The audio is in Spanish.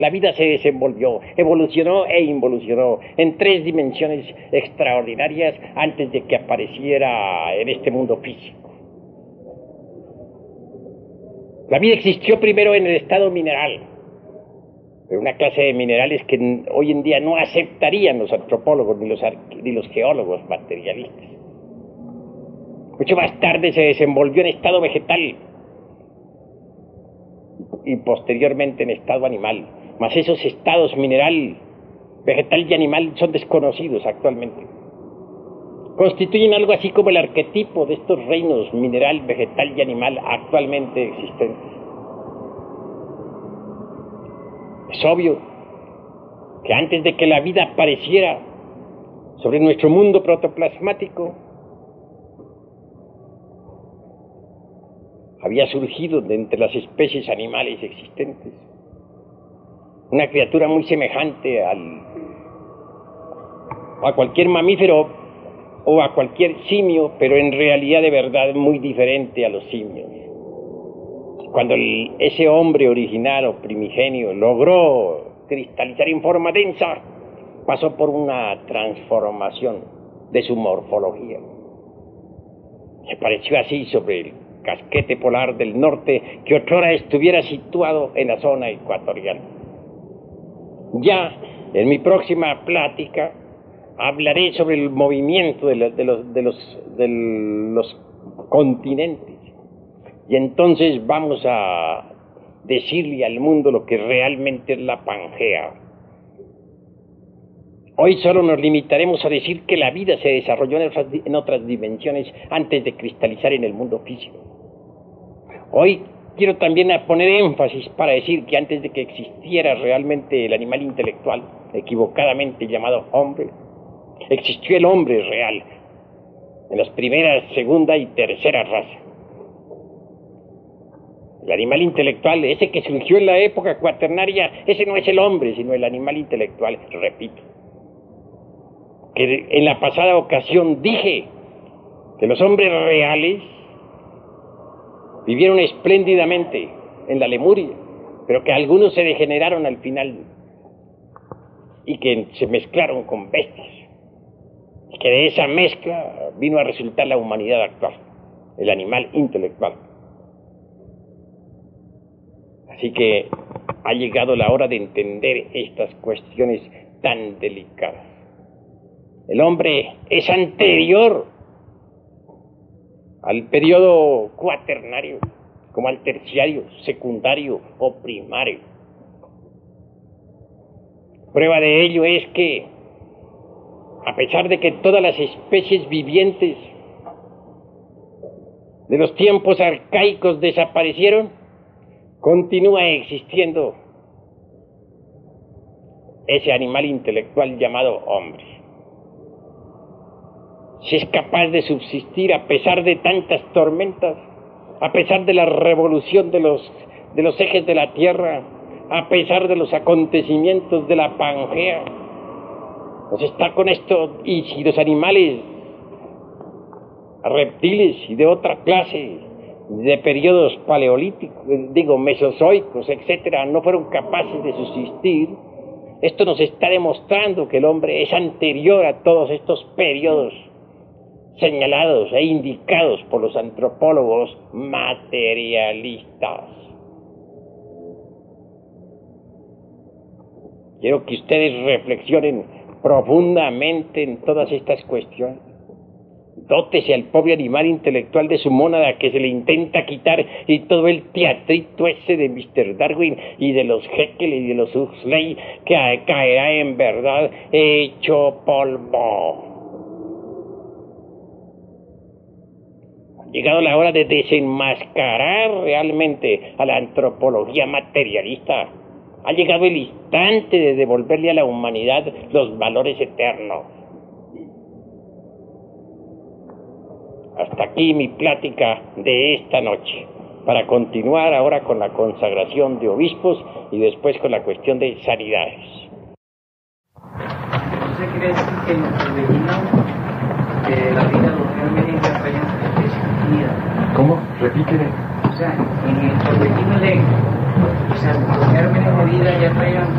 La vida se desenvolvió, evolucionó e involucionó en 3 dimensiones extraordinarias antes de que apareciera en este mundo físico. La vida existió primero en el estado mineral, pero una clase de minerales que hoy en día no aceptarían los antropólogos ni los geólogos materialistas. Mucho más tarde se desenvolvió en estado vegetal y posteriormente en estado animal. Mas esos estados mineral, vegetal y animal son desconocidos actualmente. Constituyen algo así como el arquetipo de estos reinos mineral, vegetal y animal actualmente existentes. Es obvio que antes de que la vida apareciera sobre nuestro mundo protoplasmático, había surgido de entre las especies animales existentes una criatura muy semejante a cualquier mamífero o a cualquier simio, pero en realidad de verdad muy diferente a los simios. Cuando ese hombre original o primigenio logró cristalizar en forma densa, pasó por una transformación de su morfología. Se pareció así sobre el casquete polar del norte que otrora estuviera situado en la zona ecuatorial. Ya en mi próxima plática hablaré sobre el movimiento de los continentes, y entonces vamos a decirle al mundo lo que realmente es la Pangea. Hoy solo nos limitaremos a decir que la vida se desarrolló en otras dimensiones antes de cristalizar en el mundo físico. Hoy quiero también poner énfasis para decir que antes de que existiera realmente el animal intelectual, equivocadamente llamado hombre, existió el hombre real, en las primeras, segunda y tercera razas. El animal intelectual, ese que surgió en la época cuaternaria, ese no es el hombre, sino el animal intelectual, repito. Que en la pasada ocasión dije que los hombres reales vivieron espléndidamente en la Lemuria, pero que algunos se degeneraron al final y que se mezclaron con bestias, y que de esa mezcla vino a resultar la humanidad actual, el animal intelectual. Así que ha llegado la hora de entender estas cuestiones tan delicadas. El hombre es anterior al periodo cuaternario, como al terciario, secundario o primario. Prueba de ello es que, a pesar de que todas las especies vivientes de los tiempos arcaicos desaparecieron, continúa existiendo ese animal intelectual llamado hombre. Si es capaz de subsistir a pesar de tantas tormentas, a pesar de la revolución de los ejes de la Tierra, a pesar de los acontecimientos de la Pangea, pues está con esto. Y si los animales, reptiles y de otra clase, de periodos paleolíticos, mesozoicos, etcétera, no fueron capaces de subsistir, esto nos está demostrando que el hombre es anterior a todos estos periodos señalados e indicados por los antropólogos materialistas. Quiero que ustedes reflexionen profundamente en todas estas cuestiones. Dótese al pobre animal intelectual de su mónada que se le intenta quitar, y todo el teatrito ese de Mr. Darwin y de los Haeckel y de los Huxley que caerá en verdad hecho polvo. Ha llegado la hora de desenmascarar realmente a la antropología materialista. Ha llegado el instante de devolverle a la humanidad los valores eternos. Hasta aquí mi plática de esta noche, para continuar ahora con la consagración de obispos y después con la cuestión de sanidades. ¿Usted quiere decir que en el original de la vida los realmente es existida? ¿Cómo? Repíteme. sea, en el torbellino eléctrico, quizás los gérmenes de vida ya traigan